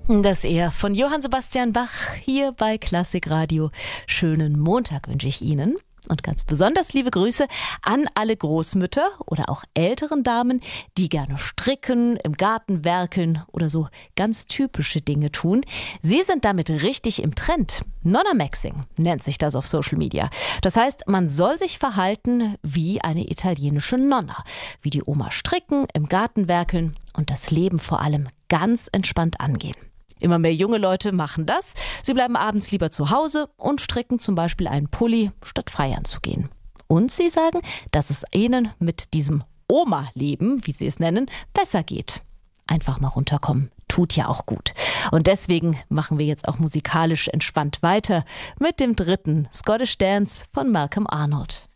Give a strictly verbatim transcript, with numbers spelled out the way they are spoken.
Das er von Johann Sebastian Bach hier bei Klassik Radio. Schönen Montag wünsche ich Ihnen. Und ganz besonders liebe Grüße an alle Großmütter oder auch älteren Damen, die gerne stricken, im Garten werkeln oder so ganz typische Dinge tun. Sie sind damit richtig im Trend. Nonna-Maxing nennt sich das auf Social Media. Das heißt, man soll sich verhalten wie eine italienische Nonna. Wie die Oma stricken, im Garten werkeln und das Leben vor allem ganz entspannt angehen. Immer mehr junge Leute machen das. Sie bleiben abends lieber zu Hause und stricken zum Beispiel einen Pulli, statt feiern zu gehen. Und sie sagen, dass es ihnen mit diesem Oma-Leben, wie sie es nennen, besser geht. Einfach mal runterkommen, tut ja auch gut. Und deswegen machen wir jetzt auch musikalisch entspannt weiter mit dem dritten Scottish Dance von Malcolm Arnold.